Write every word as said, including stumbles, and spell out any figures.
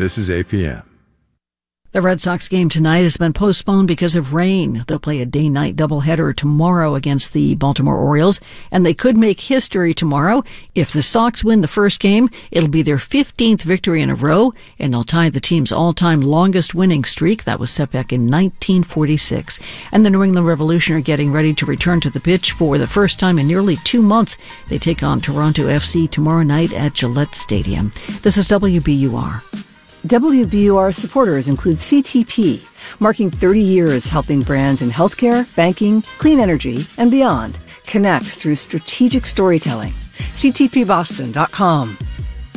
This is A P M. The Red Sox game tonight has been postponed because of rain. They'll play a day-night doubleheader tomorrow against the Baltimore Orioles, and they could make history tomorrow. If the Sox win the first game, it'll be their fifteenth victory in a row, and they'll tie the team's all-time longest winning streak. That was set back in nineteen forty-six. And the New England Revolution are getting ready to return to the pitch for the first time in nearly two months. They take on Toronto F C tomorrow night at Gillette Stadium. This is W B U R. W B U R supporters include C T P, marking thirty years helping brands in healthcare, banking, clean energy, and beyond connect through strategic storytelling. C T P Boston dot com.